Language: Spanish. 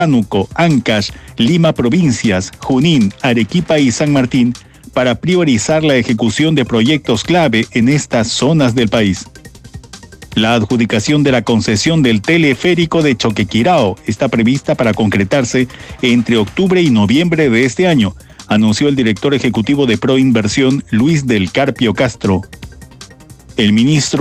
Pánuco, Ancash, Lima Provincias, Junín, Arequipa y San Martín para priorizar la ejecución de proyectos clave en estas zonas del país. La adjudicación de la concesión del teleférico de Choquequirao está prevista para concretarse entre octubre y noviembre de este año, anunció el director ejecutivo de Proinversión, Luis del Carpio Castro. El ministro